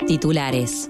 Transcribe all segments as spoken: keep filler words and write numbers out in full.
Titulares.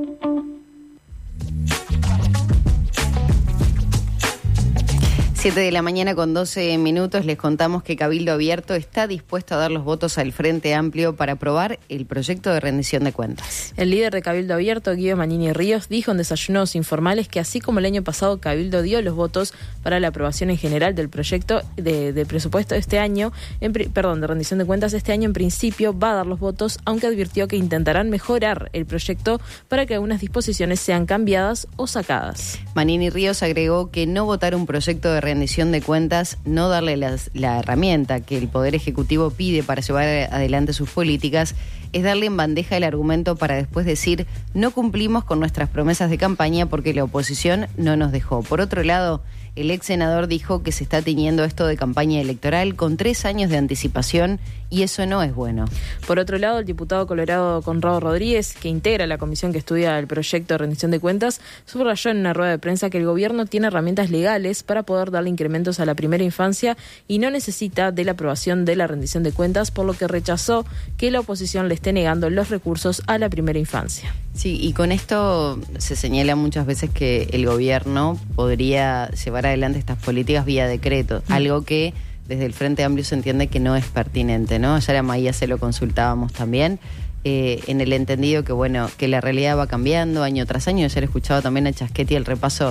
siete de la mañana con doce minutos les contamos que Cabildo Abierto está dispuesto a dar los votos al Frente Amplio para aprobar el proyecto de rendición de cuentas. El líder de Cabildo Abierto, Guido Manini Ríos, dijo en desayunos informales que así como el año pasado Cabildo dio los votos para la aprobación en general del proyecto de, de presupuesto este año, en, perdón, de rendición de cuentas este año en principio va a dar los votos, aunque advirtió que intentarán mejorar el proyecto para que algunas disposiciones sean cambiadas o sacadas. Manini Ríos agregó que no votar un proyecto de rendición de cuentas, no darle las, la herramienta que el Poder Ejecutivo pide para llevar adelante sus políticas, es darle en bandeja el argumento para después decir no cumplimos con nuestras promesas de campaña porque la oposición no nos dejó. Por otro lado, el ex senador dijo que se está tiñendo esto de campaña electoral con tres años de anticipación y eso no es bueno. Por otro lado, el diputado colorado Conrado Rodríguez, que integra la comisión que estudia el proyecto de rendición de cuentas, subrayó en una rueda de prensa que el gobierno tiene herramientas legales para poder darle incrementos a la primera infancia y no necesita de la aprobación de la rendición de cuentas, por lo que rechazó que la oposición le esté negando los recursos a la primera infancia. Sí, y con esto se señala muchas veces que el gobierno podría llevar adelante estas políticas vía decreto, mm. algo que desde el Frente Amplio se entiende que no es pertinente, ¿no? Ayer a Maía se lo consultábamos también, eh, en el entendido que, bueno, que la realidad va cambiando año tras año. Ayer escuchaba también a Chasquetti el repaso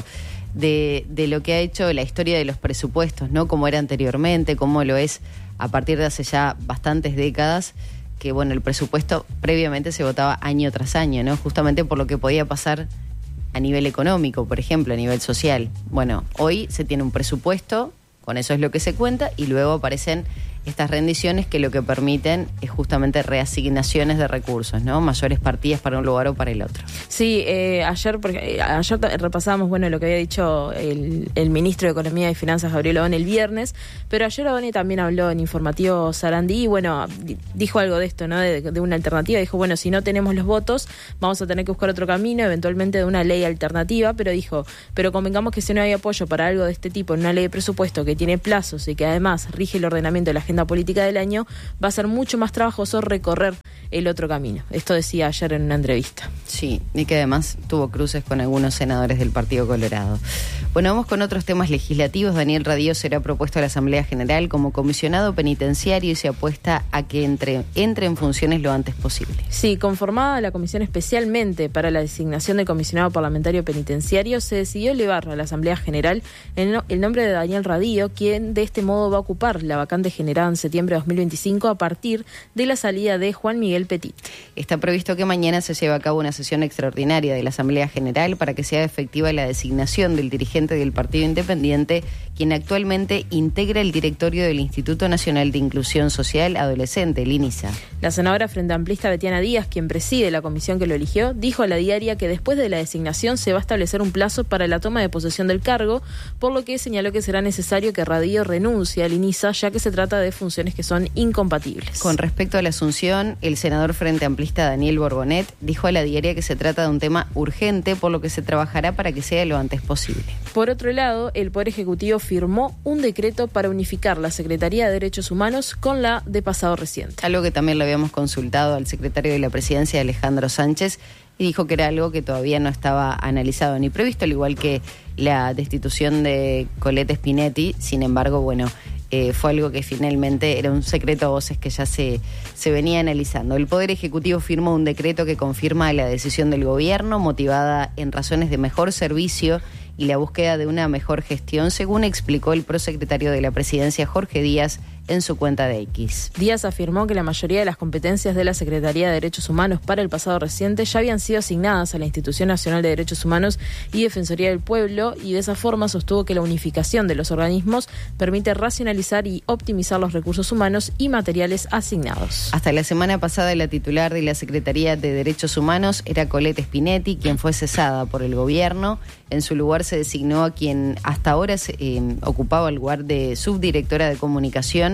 de, de lo que ha hecho la historia de los presupuestos, ¿no? Como era anteriormente, cómo lo es a partir de hace ya bastantes décadas, que, bueno, el presupuesto previamente se votaba año tras año, ¿no? Justamente por lo que podía pasar a nivel económico, por ejemplo, a nivel social. Bueno, hoy se tiene un presupuesto, con eso es lo que se cuenta, y luego aparecen estas rendiciones que lo que permiten es justamente reasignaciones de recursos, ¿no? Mayores partidas para un lugar o para el otro. Sí, eh, ayer porque, eh, ayer repasábamos bueno lo que había dicho el, el ministro de Economía y Finanzas, Gabriel Odone, el viernes, pero ayer Odone también habló en Informativo Sarandí y bueno, dijo algo de esto, ¿no? De, de una alternativa. Dijo, bueno, si no tenemos los votos, vamos a tener que buscar otro camino, eventualmente de una ley alternativa, pero dijo, pero convengamos que si no hay apoyo para algo de este tipo en una ley de presupuesto que tiene plazos y que además rige el ordenamiento de la agenda política del año, va a ser mucho más trabajoso recorrer el otro camino. Esto decía ayer en una entrevista. Sí, y que además tuvo cruces con algunos senadores del Partido Colorado. Bueno, vamos con otros temas legislativos. Daniel Radío será propuesto a la Asamblea General como comisionado penitenciario y se apuesta a que entre, entre en funciones lo antes posible. Sí, conformada la comisión especialmente para la designación del comisionado parlamentario penitenciario, se decidió elevar a la Asamblea General el, no, el nombre de Daniel Radío, quien de este modo va a ocupar la vacante generada en septiembre de dos mil veinticinco a partir de la salida de Juan Miguel Petit. Está previsto que mañana se lleve a cabo una sesión extraordinaria de la Asamblea General para que sea efectiva la designación del dirigente del Partido Independiente, quien actualmente integra el directorio del Instituto Nacional de Inclusión Social Adolescente, el INISA. La senadora frente amplista Betiana Díaz, quien preside la comisión que lo eligió, dijo a la diaria que después de la designación se va a establecer un plazo para la toma de posesión del cargo, por lo que señaló que será necesario que Radío renuncie al INISA, ya que se trata de funciones que son incompatibles. Con respecto a la asunción, el senador frente amplista Daniel Borbonet dijo a la diaria que se trata de un tema urgente, por lo que se trabajará para que sea lo antes posible. Por otro lado, el Poder Ejecutivo firmó un decreto para unificar la Secretaría de Derechos Humanos con la de pasado reciente. Algo que también le habíamos consultado al secretario de la Presidencia, Alejandro Sánchez, y dijo que era algo que todavía no estaba analizado ni previsto, al igual que la destitución de Colette Spinetti. Sin embargo, bueno, eh, fue algo que finalmente era un secreto a voces que ya se, se venía analizando. El Poder Ejecutivo firmó un decreto que confirma la decisión del gobierno, motivada en razones de mejor servicio y la búsqueda de una mejor gestión, según explicó el prosecretario de la Presidencia, Jorge Díaz, en su cuenta de X. Díaz afirmó que la mayoría de las competencias de la Secretaría de Derechos Humanos para el pasado reciente ya habían sido asignadas a la Institución Nacional de Derechos Humanos y Defensoría del Pueblo, y de esa forma sostuvo que la unificación de los organismos permite racionalizar y optimizar los recursos humanos y materiales asignados. Hasta la semana pasada, la titular de la Secretaría de Derechos Humanos era Colette Spinetti, quien fue cesada por el gobierno. En su lugar se designó a quien hasta ahora se, eh, ocupaba el lugar de subdirectora de comunicación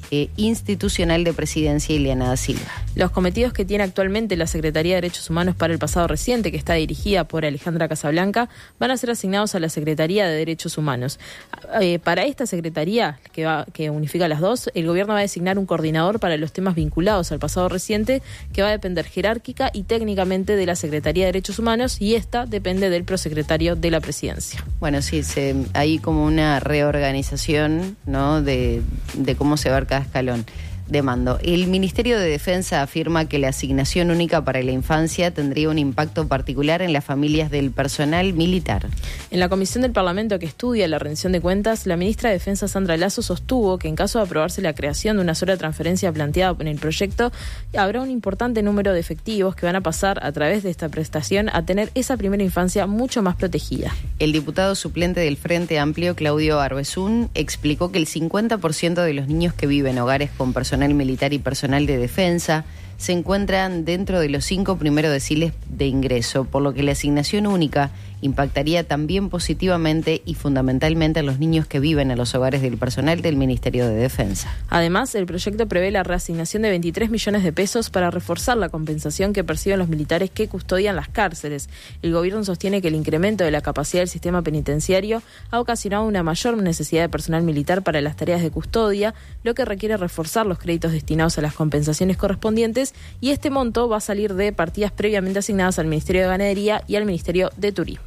eh, institucional de Presidencia, Ileana da Silva. Los cometidos que tiene actualmente la Secretaría de Derechos Humanos para el pasado reciente, que está dirigida por Alejandra Casablanca, van a ser asignados a la Secretaría de Derechos Humanos. Eh, para esta Secretaría, que, va, que unifica las dos, el gobierno va a designar un coordinador para los temas vinculados al pasado reciente, que va a depender jerárquica y técnicamente de la Secretaría de Derechos Humanos, y esta depende del prosecretario de la Presidencia. Bueno, sí, se, hay como una reorganización, ¿no?, de, de cómo se va cada escalón de mando. El Ministerio de Defensa afirma que la asignación única para la infancia tendría un impacto particular en las familias del personal militar. En la comisión del Parlamento que estudia la rendición de cuentas, la ministra de Defensa, Sandra Lasso, sostuvo que en caso de aprobarse la creación de una sola transferencia planteada en el proyecto, habrá un importante número de efectivos que van a pasar a través de esta prestación a tener esa primera infancia mucho más protegida. El diputado suplente del Frente Amplio, Claudio Arbezún, explicó que el cincuenta por ciento de los niños que viven en hogares con personal militar y personal de defensa se encuentran dentro de los cinco primeros deciles de ingreso, por lo que la asignación única impactaría también positivamente y fundamentalmente a los niños que viven en los hogares del personal del Ministerio de Defensa. Además, el proyecto prevé la reasignación de veintitrés millones de pesos para reforzar la compensación que perciben los militares que custodian las cárceles. El gobierno sostiene que el incremento de la capacidad del sistema penitenciario ha ocasionado una mayor necesidad de personal militar para las tareas de custodia, lo que requiere reforzar los créditos destinados a las compensaciones correspondientes, y este monto va a salir de partidas previamente asignadas al Ministerio de Ganadería y al Ministerio de Turismo.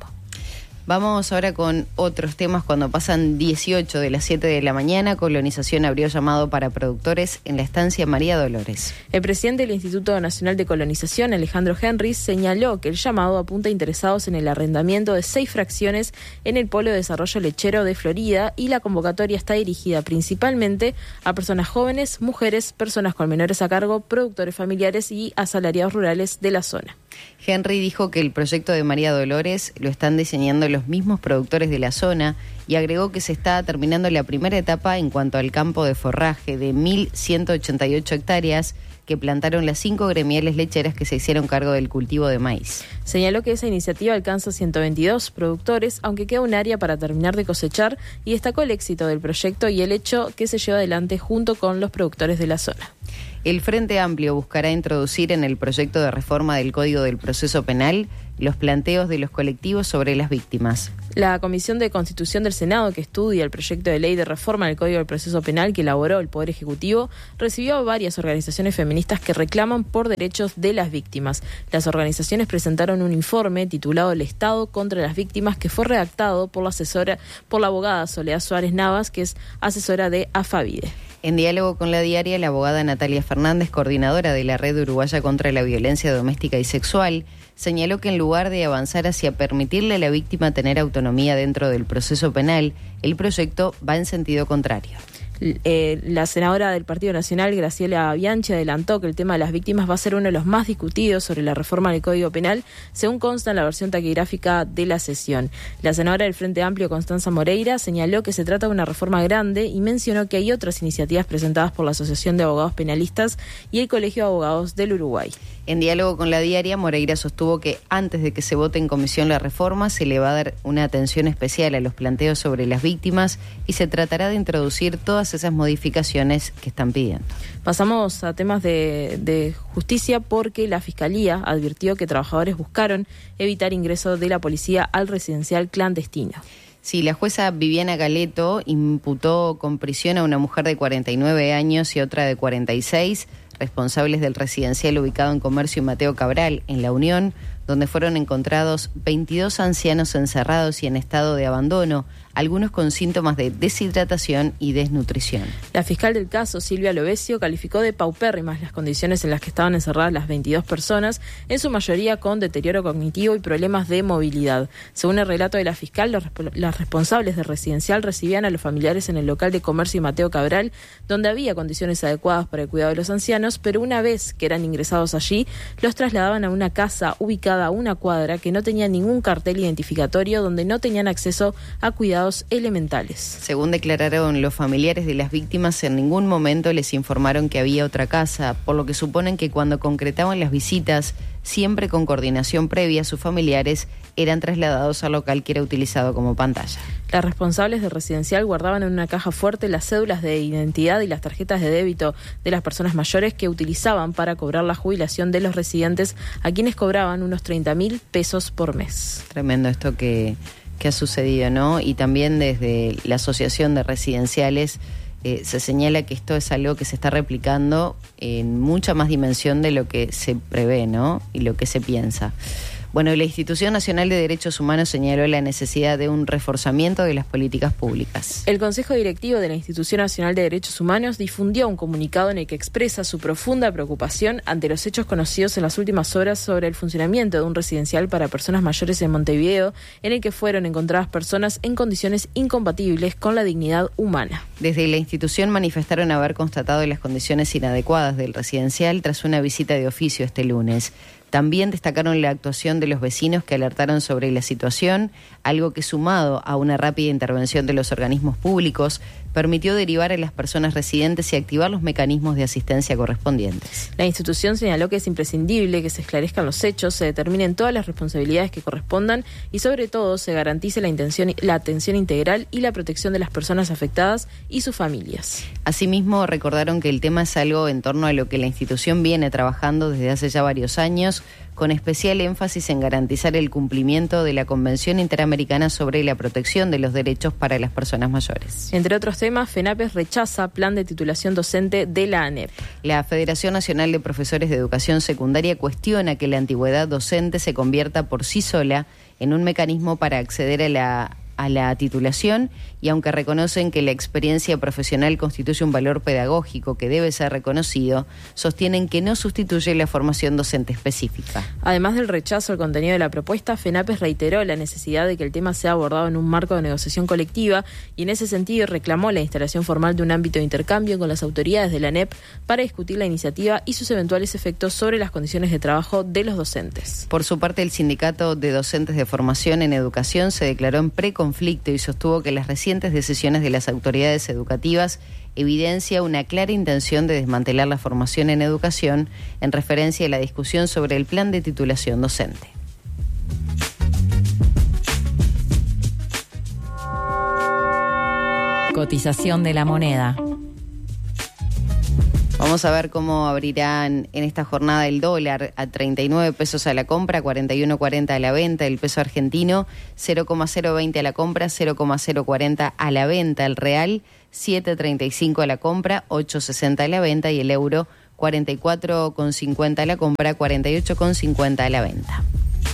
Vamos ahora con otros temas. Cuando pasan dieciocho de las siete de la mañana, Colonización abrió llamado para productores en la estancia María Dolores. El presidente del Instituto Nacional de Colonización, Alejandro Henry, señaló que el llamado apunta a interesados en el arrendamiento de seis fracciones en el Polo de Desarrollo Lechero de Florida, y la convocatoria está dirigida principalmente a personas jóvenes, mujeres, personas con menores a cargo, productores familiares y asalariados rurales de la zona. Henry dijo que el proyecto de María Dolores lo están diseñando los mismos productores de la zona y agregó que se está terminando la primera etapa en cuanto al campo de forraje de mil ciento ochenta y ocho hectáreas que plantaron las cinco gremiales lecheras que se hicieron cargo del cultivo de maíz. Señaló que esa iniciativa alcanza ciento veintidós productores, aunque queda un área para terminar de cosechar, y destacó el éxito del proyecto y el hecho que se lleva adelante junto con los productores de la zona. El Frente Amplio buscará introducir en el proyecto de reforma del Código del Proceso Penal los planteos de los colectivos sobre las víctimas. La Comisión de Constitución del Senado, que estudia el proyecto de ley de reforma del Código del Proceso Penal que elaboró el Poder Ejecutivo, recibió a varias organizaciones feministas que reclaman por derechos de las víctimas. Las organizaciones presentaron un informe titulado El Estado contra las Víctimas, que fue redactado por la asesora, por la abogada Soledad Suárez Navas, que es asesora de AFAVIDE. En diálogo con la diaria, la abogada Natalia Fernández, coordinadora de la Red Uruguaya contra la Violencia Doméstica y Sexual, señaló que en lugar de avanzar hacia permitirle a la víctima tener autonomía dentro del proceso penal, el proyecto va en sentido contrario. Eh, la senadora del Partido Nacional, Graciela Bianchi, adelantó que el tema de las víctimas va a ser uno de los más discutidos sobre la reforma del Código Penal, según consta en la versión taquigráfica de la sesión. La senadora del Frente Amplio, Constanza Moreira, señaló que se trata de una reforma grande y mencionó que hay otras iniciativas presentadas por la Asociación de Abogados Penalistas y el Colegio de Abogados del Uruguay. En diálogo con la diaria, Moreira sostuvo que antes de que se vote en comisión la reforma, se le va a dar una atención especial a los planteos sobre las víctimas y se tratará de introducir todas esas modificaciones que están pidiendo. Pasamos a temas de, de justicia, porque la Fiscalía advirtió que trabajadores buscaron evitar ingreso de la policía al residencial clandestino. Sí, la jueza Viviana Galeto imputó con prisión a una mujer de cuarenta y nueve años y otra de cuarenta y seis, responsables del residencial ubicado en Comercio y Mateo Cabral, en La Unión, donde fueron encontrados veintidós ancianos encerrados y en estado de abandono, algunos con síntomas de deshidratación y desnutrición. La fiscal del caso, Silvia Lovesio, calificó de paupérrimas las condiciones en las que estaban encerradas las veintidós personas, en su mayoría con deterioro cognitivo y problemas de movilidad. Según el relato de la fiscal, los, las responsables del residencial recibían a los familiares en el local de Comercio y Mateo Cabral, donde había condiciones adecuadas para el cuidado de los ancianos, pero una vez que eran ingresados allí, los trasladaban a una casa ubicada a una cuadra que no tenía ningún cartel identificatorio, donde no tenían acceso a cuidados elementales. Según declararon los familiares de las víctimas, en ningún momento les informaron que había otra casa, por lo que suponen que cuando concretaban las visitas siempre con coordinación previa, sus familiares eran trasladados al local que era utilizado como pantalla. Las responsables del residencial guardaban en una caja fuerte las cédulas de identidad y las tarjetas de débito de las personas mayores que utilizaban para cobrar la jubilación de los residentes, a quienes cobraban unos treinta mil pesos por mes. Tremendo esto que, que ha sucedido, ¿no? Y también desde la Asociación de Residenciales eh, se señala que esto es algo que se está replicando en mucha más dimensión de lo que se prevé, ¿no? Y lo que se piensa. Bueno, la Institución Nacional de Derechos Humanos señaló la necesidad de un reforzamiento de las políticas públicas. El Consejo Directivo de la Institución Nacional de Derechos Humanos difundió un comunicado en el que expresa su profunda preocupación ante los hechos conocidos en las últimas horas sobre el funcionamiento de un residencial para personas mayores en Montevideo, en el que fueron encontradas personas en condiciones incompatibles con la dignidad humana. Desde la institución manifestaron haber constatado las condiciones inadecuadas del residencial tras una visita de oficio este lunes. También destacaron la actuación de los vecinos que alertaron sobre la situación, algo que sumado a una rápida intervención de los organismos públicos, permitió derivar a las personas residentes y activar los mecanismos de asistencia correspondientes. La institución señaló que es imprescindible que se esclarezcan los hechos, se determinen todas las responsabilidades que correspondan y sobre todo se garantice la, intención, la atención integral y la protección de las personas afectadas y sus familias. Asimismo, recordaron que el tema es algo en torno a lo que la institución viene trabajando desde hace ya varios años, con especial énfasis en garantizar el cumplimiento de la Convención Interamericana sobre la Protección de los Derechos para las Personas Mayores. Entre otros temas, FENAPES rechaza plan de titulación docente de la ANEP. La Federación Nacional de Profesores de Educación Secundaria cuestiona que la antigüedad docente se convierta por sí sola en un mecanismo para acceder a la a la titulación, y aunque reconocen que la experiencia profesional constituye un valor pedagógico que debe ser reconocido, sostienen que no sustituye la formación docente específica. Además del rechazo al contenido de la propuesta, FENAPES reiteró la necesidad de que el tema sea abordado en un marco de negociación colectiva y en ese sentido reclamó la instalación formal de un ámbito de intercambio con las autoridades de la ANEP para discutir la iniciativa y sus eventuales efectos sobre las condiciones de trabajo de los docentes. Por su parte, el Sindicato de Docentes de Formación en Educación se declaró en preconflicto y sostuvo que las recientes decisiones de las autoridades educativas evidencia una clara intención de desmantelar la formación en educación en referencia a la discusión sobre el plan de titulación docente. Cotización de la moneda. Vamos a ver cómo abrirán en esta jornada el dólar a treinta y nueve pesos a la compra, cuarenta y uno cuarenta a la venta, el peso argentino cero coma cero veinte a la compra, cero coma cero cuarenta a la venta, el real siete treinta y cinco a la compra, ocho sesenta a la venta y el euro cuarenta y cuatro cincuenta a la compra, cuarenta y ocho cincuenta a la venta.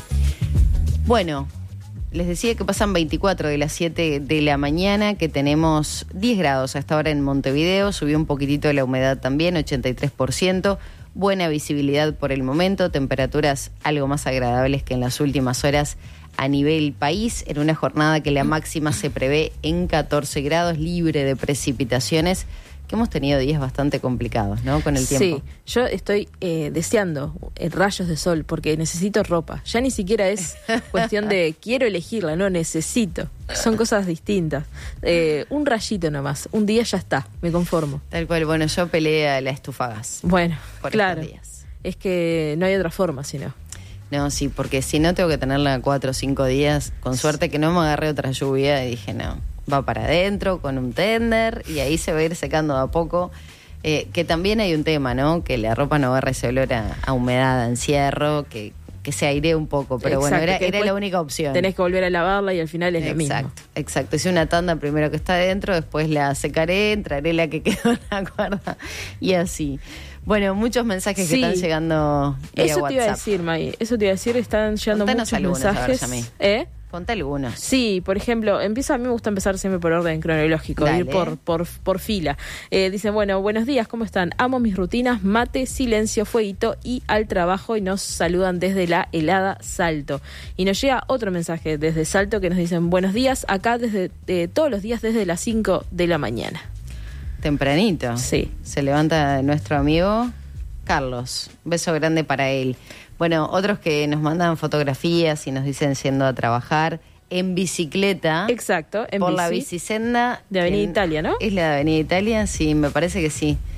Bueno, les decía que pasan veinticuatro de las siete de la mañana, que tenemos diez grados hasta ahora en Montevideo, subió un poquitito la humedad también, ochenta y tres por ciento, buena visibilidad por el momento, temperaturas algo más agradables que en las últimas horas a nivel país, en una jornada que la máxima se prevé en catorce grados, libre de precipitaciones, que hemos tenido días bastante complicados, ¿no? Con el tiempo. Sí, yo estoy eh, deseando eh, rayos de sol porque necesito ropa. Ya ni siquiera es cuestión de quiero elegirla, no, necesito. Son cosas distintas. Eh, un rayito nomás, un día ya está, me conformo. Tal cual, bueno, yo peleé a la estufa a gas. Bueno, por claro, estos días. Es que no hay otra forma, sino. No, sí, porque si no tengo que tenerla cuatro o cinco días, con suerte que no me agarré otra lluvia, y dije no. Va para adentro con un tender y ahí se va a ir secando de a poco. Eh, que también hay un tema, ¿no? Que la ropa no agarre ese olor a, a humedad, a encierro, que, que se airee un poco. Pero exacto, bueno, era, era la única opción. Tenés que volver a lavarla y al final es exacto, lo mismo. Exacto. Hice una tanda primero que está adentro, después la secaré, entraré la que quedó en la cuerda y así. Bueno, muchos mensajes sí, que están llegando vía eso WhatsApp. Te iba a decir, May. Eso te iba a decir, están llegando Contanos muchos algunos, mensajes. a ver, ¿Eh? Conta algunos. Sí, por ejemplo, empieza, a mí me gusta empezar siempre por orden cronológico, Dale. ir por, por, por fila. Eh, dicen, bueno, buenos días, ¿cómo están? Amo mis rutinas, mate, silencio, fueguito y al trabajo, y nos saludan desde la helada Salto. Y nos llega otro mensaje desde Salto que nos dicen, buenos días, acá desde eh, todos los días desde las cinco de la mañana. Tempranito. Sí. Se levanta nuestro amigo Carlos. Beso grande para él. Bueno, otros que nos mandan fotografías y nos dicen yendo a trabajar en bicicleta. Exacto, en por bici. la bicisenda De Avenida en, Italia, ¿no? Es la de Avenida Italia, sí, me parece que sí.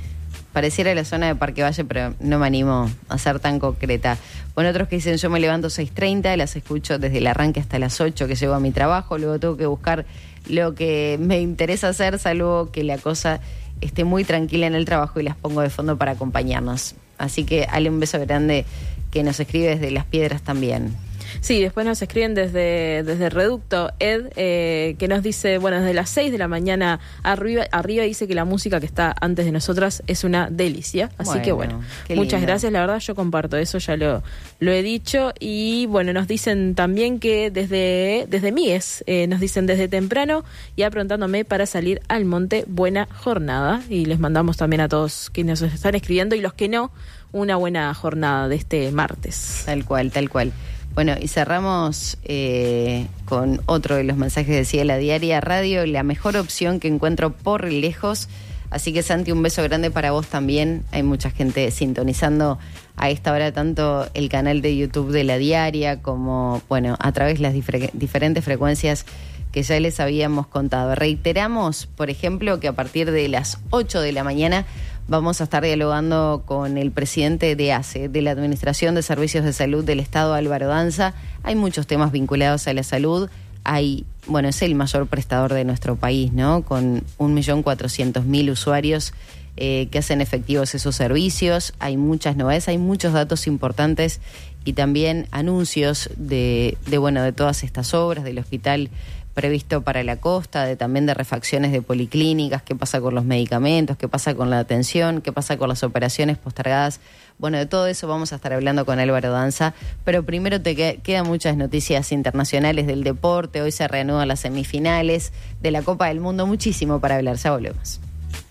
pareciera la zona de Parque Valle, pero no me animo a ser tan concreta. Bueno, otros que dicen, yo me levanto seis treinta, las escucho desde el arranque hasta las ocho que llego a mi trabajo, luego tengo que buscar lo que me interesa hacer, salvo que la cosa esté muy tranquila en el trabajo y las pongo de fondo para acompañarnos. Así que Ale, un beso grande, que nos escribe desde Las Piedras también. Sí, después nos escriben desde, desde Reducto, Ed, eh, que nos dice, bueno, desde las seis de la mañana arriba, arriba dice que la música que está antes de nosotras es una delicia. Así bueno, que bueno, muchas gracias, la verdad yo comparto eso, ya lo, lo he dicho. Y bueno, nos dicen también que desde, desde Mies, eh, nos dicen desde temprano y aprontándome para salir al monte, buena jornada. Y les mandamos también a todos quienes nos están escribiendo y los que no, una buena jornada de este martes. Tal cual, tal cual. Bueno, y cerramos eh, con otro de los mensajes, decía la Diaria Radio, la mejor opción que encuentro por lejos. Así que Santi, un beso grande para vos también. Hay mucha gente sintonizando a esta hora tanto el canal de YouTube de la Diaria como, bueno, a través de las difer- diferentes frecuencias que ya les habíamos contado. Reiteramos, por ejemplo, que a partir de las ocho de la mañana vamos a estar dialogando con el presidente de A C E, de la Administración de Servicios de Salud del Estado, Álvaro Danza. Hay muchos temas vinculados a la salud. Hay, bueno, es el mayor prestador de nuestro país, ¿no? Con un millón cuatrocientos mil usuarios eh, que hacen efectivos esos servicios. Hay muchas novedades, hay muchos datos importantes y también anuncios de, de bueno, de todas estas obras, del hospital previsto para la costa, de también de refacciones de policlínicas, qué pasa con los medicamentos, qué pasa con la atención, qué pasa con las operaciones postergadas. Bueno, de todo eso vamos a estar hablando con Álvaro Danza, pero primero te que- quedan muchas noticias internacionales del deporte. Hoy se reanudan las semifinales de la Copa del Mundo, muchísimo para hablar, ya volvemos.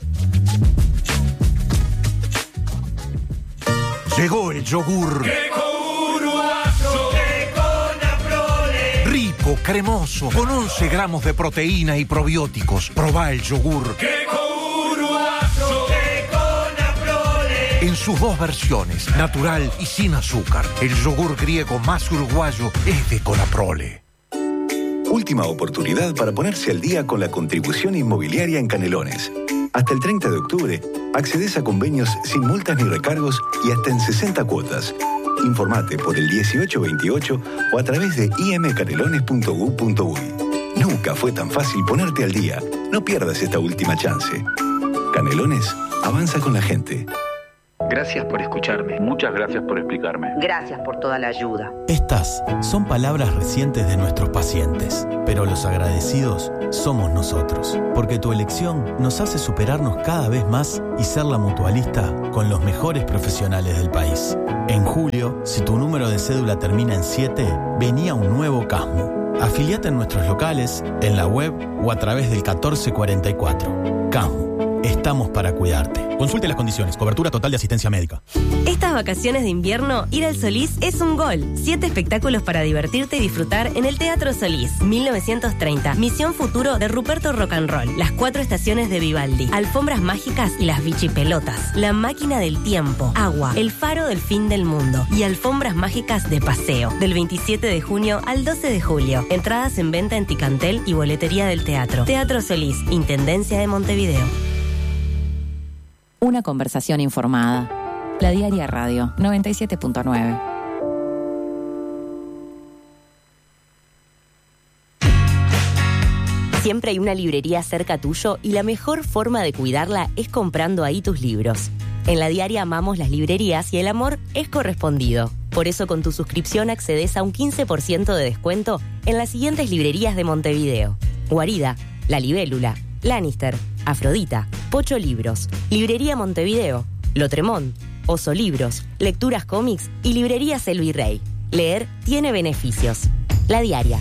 Llegó el yogur. Rico, cremoso, con once gramos de proteína y probióticos. Probá el yogur. En sus dos versiones, natural y sin azúcar. El yogur griego más uruguayo es de Conaprole. Última oportunidad para ponerse al día con la contribución inmobiliaria en Canelones. Hasta el treinta de octubre, accedes a convenios sin multas ni recargos y hasta en sesenta cuotas. Informate por el dieciocho veintiocho o a través de i m canelones punto u punto u y. Nunca fue tan fácil ponerte al día. No pierdas esta última chance. Canelones, avanza con la gente. Gracias por escucharme. Muchas gracias por explicarme. Gracias por toda la ayuda. Estas son palabras recientes de nuestros pacientes, pero los agradecidos somos nosotros, porque tu elección nos hace superarnos cada vez más y ser la mutualista con los mejores profesionales del país. En julio, si tu número de cédula termina en siete, venía un nuevo Casmu. Afiliate en nuestros locales, en la web o a través del catorce cuarenta y cuatro. Casmu, estamos para cuidarte. Consulte las condiciones. Cobertura total de asistencia médica. Estas vacaciones de invierno, ir al Solís es un gol. Siete espectáculos para divertirte y disfrutar en el Teatro Solís. mil novecientos treinta. Misión Futuro de Ruperto Rock and Roll. Las cuatro estaciones de Vivaldi. Alfombras mágicas y las bichipelotas. La máquina del tiempo. Agua. El faro del fin del mundo. Y alfombras mágicas de paseo. Del veintisiete de junio al doce de julio. Entradas en venta en Ticantel y boletería del teatro. Teatro Solís. Intendencia de Montevideo. Una conversación informada. La Diaria Radio, noventa y siete punto nueve. Siempre hay una librería cerca tuyo y la mejor forma de cuidarla es comprando ahí tus libros. En La Diaria amamos las librerías y el amor es correspondido. Por eso con tu suscripción accedes a un quince por ciento de descuento en las siguientes librerías de Montevideo: Guarida, La Libélula, Lannister, Afrodita, Pocho Libros, Librería Montevideo, Lotremont, Oso Libros, Lecturas Cómics y Librerías El Virrey. Leer tiene beneficios. La Diaria.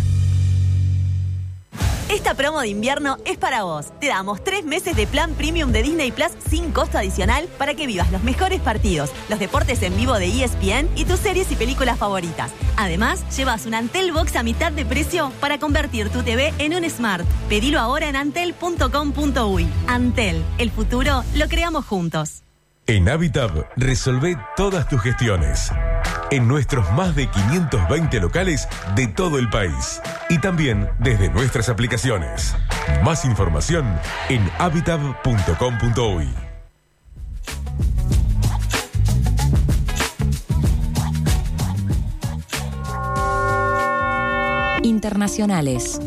Esta promo de invierno es para vos. Te damos tres meses de plan premium de Disney Plus sin costo adicional para que vivas los mejores partidos, los deportes en vivo de E S P N y tus series y películas favoritas. Además, llevas un Antel Box a mitad de precio para convertir tu T V en un Smart. Pedilo ahora en antel punto com punto u y. Antel, el futuro lo creamos juntos. En Habitab, resolvé todas tus gestiones. En nuestros más de quinientos veinte locales de todo el país. Y también desde nuestras aplicaciones. Más información en habitab punto com punto u y. internacionales.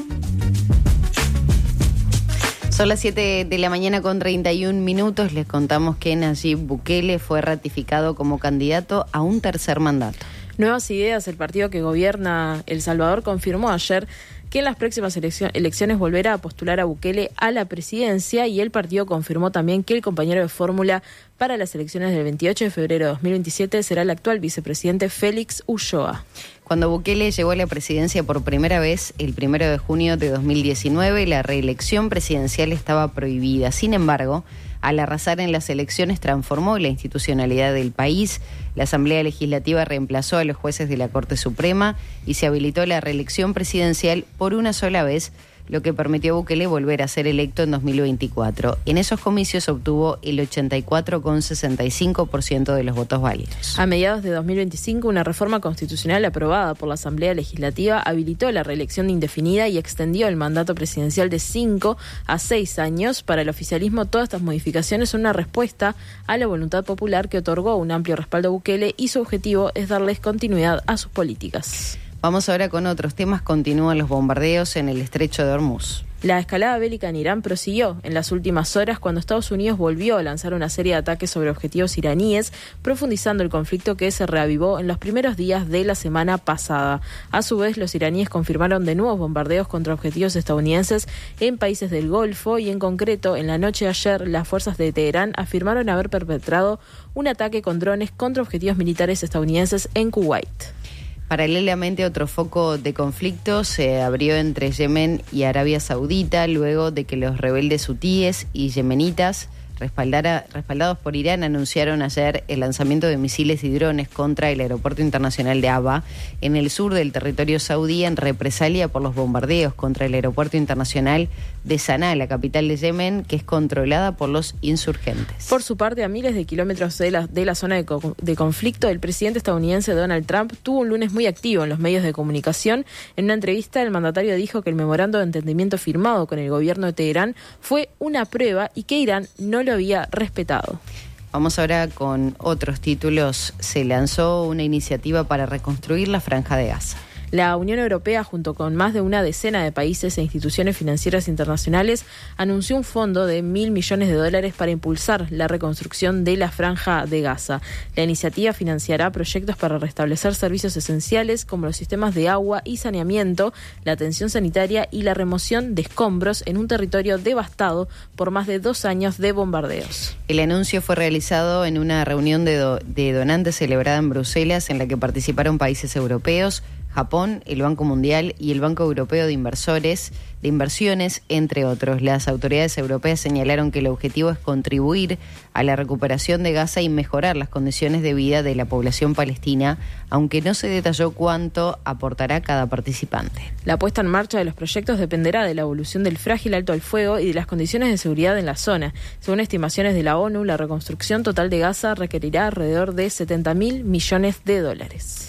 Son las siete de la mañana con treinta y un minutos. Les contamos que Nayib Bukele fue ratificado como candidato a un tercer mandato. Nuevas Ideas, el partido que gobierna El Salvador, confirmó ayer que en las próximas eleccio- elecciones volverá a postular a Bukele a la presidencia, y el partido confirmó también que el compañero de fórmula para las elecciones del veintiocho de febrero de dos mil veintisiete será el actual vicepresidente Félix Ulloa. Cuando Bukele llegó a la presidencia por primera vez, el primero de junio de dos mil diecinueve, la reelección presidencial estaba prohibida. Sin embargo, al arrasar en las elecciones, transformó la institucionalidad del país. La Asamblea Legislativa reemplazó a los jueces de la Corte Suprema y se habilitó la reelección presidencial por una sola vez, lo que permitió a Bukele volver a ser electo en dos mil veinticuatro. En esos comicios obtuvo el ochenta y cuatro coma sesenta y cinco por ciento de los votos válidos. A mediados de dos mil veinticinco, una reforma constitucional aprobada por la Asamblea Legislativa habilitó la reelección indefinida y extendió el mandato presidencial de cinco a seis años. Para el oficialismo, todas estas modificaciones son una respuesta a la voluntad popular que otorgó un amplio respaldo a Bukele, y su objetivo es darles continuidad a sus políticas. Vamos ahora con otros temas. Continúan los bombardeos en el estrecho de Hormuz. La escalada bélica en Irán prosiguió en las últimas horas cuando Estados Unidos volvió a lanzar una serie de ataques sobre objetivos iraníes, profundizando el conflicto que se reavivó en los primeros días de la semana pasada. A su vez, los iraníes confirmaron de nuevos bombardeos contra objetivos estadounidenses en países del Golfo, y en concreto, en la noche de ayer, las fuerzas de Teherán afirmaron haber perpetrado un ataque con drones contra objetivos militares estadounidenses en Kuwait. Paralelamente, otro foco de conflicto se abrió entre Yemen y Arabia Saudita luego de que los rebeldes hutíes y yemenitas, respaldara, respaldados por Irán, anunciaron ayer el lanzamiento de misiles y drones contra el aeropuerto internacional de Aba, en el sur del territorio saudí, en represalia por los bombardeos contra el aeropuerto internacional de Sanaa, la capital de Yemen, que es controlada por los insurgentes. Por su parte, a miles de kilómetros de la, de la zona de, co- de conflicto, el presidente estadounidense Donald Trump tuvo un lunes muy activo en los medios de comunicación. En una entrevista, el mandatario dijo que el memorando de entendimiento firmado con el gobierno de Teherán fue una prueba y que Irán no lo había respetado. Vamos ahora con otros títulos. Se lanzó una iniciativa para reconstruir la Franja de Gaza. La Unión Europea, junto con más de una decena de países e instituciones financieras internacionales, anunció un fondo de mil millones de dólares para impulsar la reconstrucción de la Franja de Gaza. La iniciativa financiará proyectos para restablecer servicios esenciales como los sistemas de agua y saneamiento, la atención sanitaria y la remoción de escombros en un territorio devastado por más de dos años de bombardeos. El anuncio fue realizado en una reunión de, do- de donantes celebrada en Bruselas, en la que participaron países europeos, Japón, el Banco Mundial y el Banco Europeo de Inversores, de Inversiones, entre otros. Las autoridades europeas señalaron que el objetivo es contribuir a la recuperación de Gaza y mejorar las condiciones de vida de la población palestina, aunque no se detalló cuánto aportará cada participante. La puesta en marcha de los proyectos dependerá de la evolución del frágil alto al fuego y de las condiciones de seguridad en la zona. Según estimaciones de la ONU, la reconstrucción total de Gaza requerirá alrededor de setenta mil millones de dólares.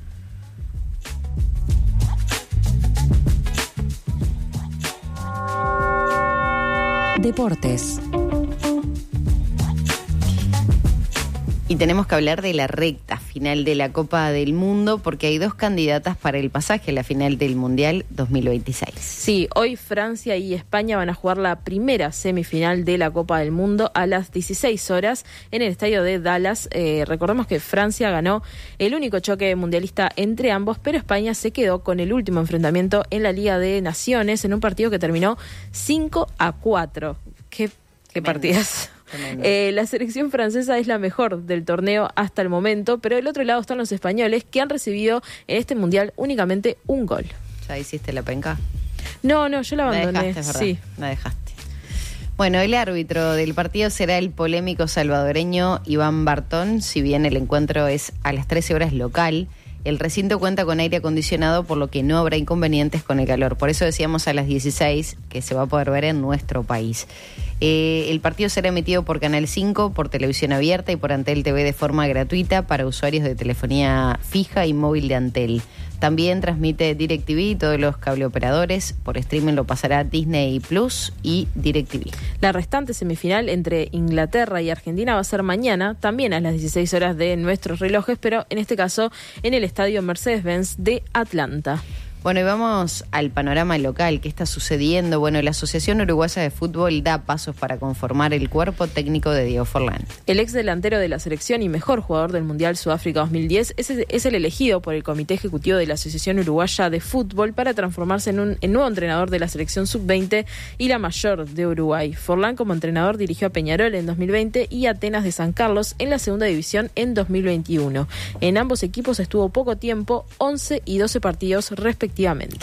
Deportes. Y tenemos que hablar de la recta final de la Copa del Mundo, porque hay dos candidatas para el pasaje a la final del Mundial dos mil veintiséis. Sí, hoy Francia y España van a jugar la primera semifinal de la Copa del Mundo a las dieciséis horas en el estadio de Dallas. Eh, recordemos que Francia ganó el único choque mundialista entre ambos, pero España se quedó con el último enfrentamiento en la Liga de Naciones en un partido que terminó cinco a cuatro. Qué, qué partidas. Eh, la selección francesa es la mejor del torneo hasta el momento, pero del otro lado están los españoles, que han recibido en este mundial únicamente un gol. ¿Ya hiciste la penca? No, no, yo la abandoné. La dejaste, ¿verdad? Sí. La dejaste. Bueno, el árbitro del partido será el polémico salvadoreño Iván Bartón. Si bien el encuentro es a las trece horas local, el recinto cuenta con aire acondicionado, por lo que no habrá inconvenientes con el calor. Por eso decíamos a las dieciséis, que se va a poder ver en nuestro país. Eh, el partido será emitido por Canal cinco, por televisión abierta y por Antel T V de forma gratuita para usuarios de telefonía fija y móvil de Antel. También transmite DirecTV y todos los cableoperadores. Por streaming lo pasará Disney Plus y DirecTV. La restante semifinal entre Inglaterra y Argentina va a ser mañana, también a las dieciséis horas de nuestros relojes, pero en este caso en el estadio Mercedes-Benz de Atlanta. Bueno, y vamos al panorama local. ¿Qué está sucediendo? Bueno, la Asociación Uruguaya de Fútbol da pasos para conformar el cuerpo técnico de Diego Forlán. El ex delantero de la selección y mejor jugador del Mundial Sudáfrica dos mil diez es, es el elegido por el Comité Ejecutivo de la Asociación Uruguaya de Fútbol para transformarse en un en nuevo entrenador de la selección sub veinte y la mayor de Uruguay. Forlán, como entrenador, dirigió a Peñarol en dos mil veinte y Atenas de San Carlos en la segunda división en dos mil veintiuno. En ambos equipos estuvo poco tiempo, once y doce partidos respectivamente.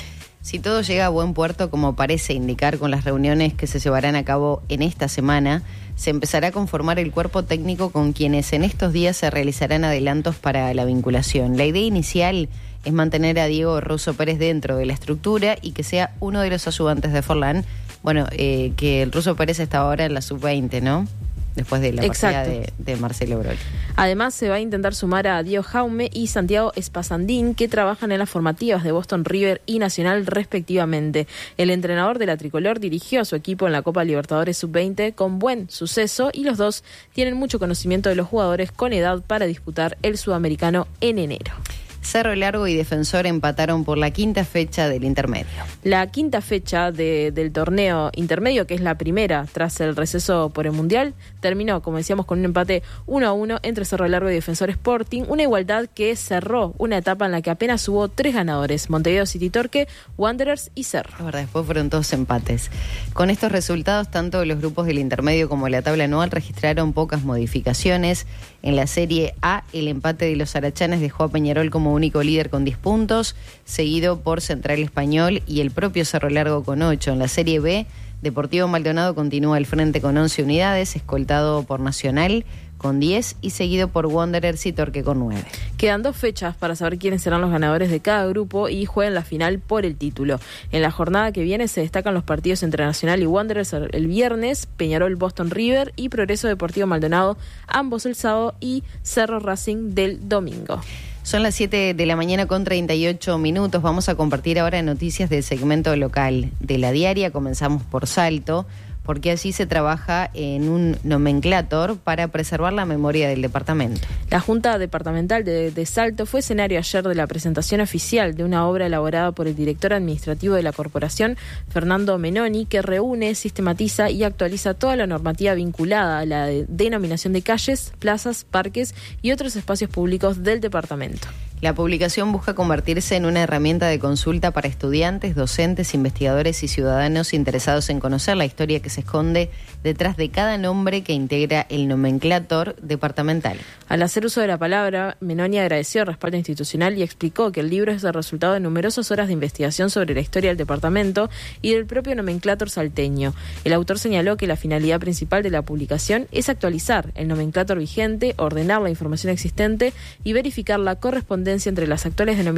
Si todo llega a buen puerto, como parece indicar con las reuniones que se llevarán a cabo en esta semana, se empezará a conformar el cuerpo técnico con quienes en estos días se realizarán adelantos para la vinculación. La idea inicial es mantener a Diego Russo Pérez dentro de la estructura y que sea uno de los ayudantes de Forlán. Bueno, eh, que el Russo Pérez está ahora en la sub veinte, ¿no? Después de la partida de, de Marcelo Broli. Además, se va a intentar sumar a Diego Jaume y Santiago Espasandín, que trabajan en las formativas de Boston River y Nacional respectivamente. El entrenador de la tricolor dirigió a su equipo en la Copa Libertadores sub veinte con buen suceso y los dos tienen mucho conocimiento de los jugadores con edad para disputar el sudamericano en enero. Cerro Largo y Defensor empataron por la quinta fecha del intermedio. La quinta fecha de, del torneo intermedio, que es la primera tras el receso por el Mundial, terminó, como decíamos, con un empate uno a uno entre Cerro Largo y Defensor Sporting, una igualdad que cerró una etapa en la que apenas hubo tres ganadores: Montevideo City Torque, Wanderers y Cerro. La verdad, después fueron todos empates. Con estos resultados, tanto los grupos del intermedio como la tabla anual registraron pocas modificaciones. En la Serie A, el empate de los Arachanes dejó a Peñarol como único líder con diez puntos, seguido por Central Español y el propio Cerro Largo con ocho. En la Serie B, Deportivo Maldonado continúa al frente con once unidades, escoltado por Nacional con diez y seguido por Wanderers y Torque con nueve. Quedan dos fechas para saber quiénes serán los ganadores de cada grupo y juegan la final por el título. En la jornada que viene se destacan los partidos entre Nacional y Wanderers el viernes, Peñarol Boston River y Progreso Deportivo Maldonado, ambos el sábado, y Cerro Racing del domingo. Son las siete de la mañana con treinta y ocho minutos. Vamos a compartir ahora noticias del segmento local de la diaria. Comenzamos por Salto, porque allí se trabaja en un nomenclator para preservar la memoria del departamento. La Junta Departamental de, de Salto fue escenario ayer de la presentación oficial de una obra elaborada por el director administrativo de la corporación, Fernando Menoni, que reúne, sistematiza y actualiza toda la normativa vinculada a la de denominación de calles, plazas, parques y otros espacios públicos del departamento. La publicación busca convertirse en una herramienta de consulta para estudiantes, docentes, investigadores y ciudadanos interesados en conocer la historia que se esconde detrás de cada nombre que integra el nomenclator departamental. Al hacer uso de la palabra, Menoni agradeció el respaldo institucional y explicó que el libro es el resultado de numerosas horas de investigación sobre la historia del departamento y del propio nomenclator salteño. El autor señaló que la finalidad principal de la publicación es actualizar el nomenclator vigente, ordenar la información existente y verificar la correspondencia entre las actuales denominaciones